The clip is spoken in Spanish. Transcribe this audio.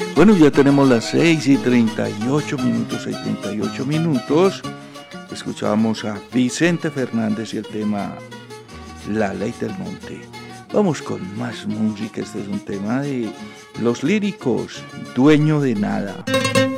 Bueno, ya tenemos las 6:38 minutos, 6:38 minutos. Escuchábamos a Vicente Fernández y el tema La Ley del Monte. Vamos con más música. Este es un tema de Los Líricos, Dueño de Nada.